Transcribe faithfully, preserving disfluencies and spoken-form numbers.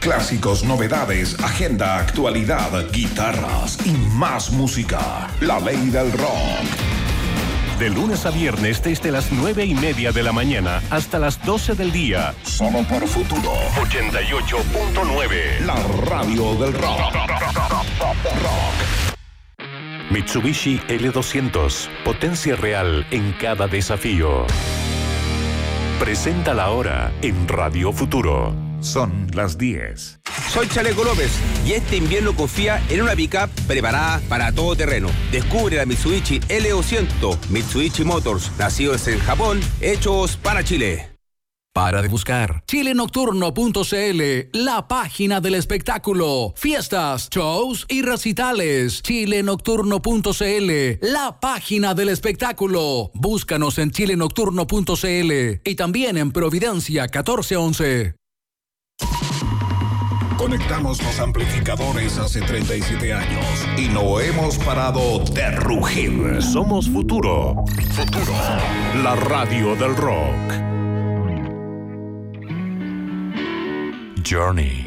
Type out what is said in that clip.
Clásicos, novedades, agenda, actualidad, guitarras y más música. La ley del rock. De lunes a viernes desde las nueve y media de la mañana hasta las doce del día. Solo por Futuro. ochenta y ocho punto nueve. La radio del rock. rock. Mitsubishi L doscientos. Potencia real en cada desafío. Presenta la hora en Radio Futuro. Son las diez. Soy Chaleco López y este invierno confía en una pick-up preparada para todo terreno. Descubre la Mitsubishi L doscientos. Mitsubishi Motors, nacidos en Japón, hechos para Chile. Para de buscar chile nocturno punto c l, la página del espectáculo. Fiestas, shows y recitales. chile nocturno punto c l, la página del espectáculo. Búscanos en chile nocturno punto c l y también en Providencia catorce once. Conectamos los amplificadores hace treinta y siete años y no hemos parado de rugir. Somos Futuro. Futuro. La radio del rock. Journey.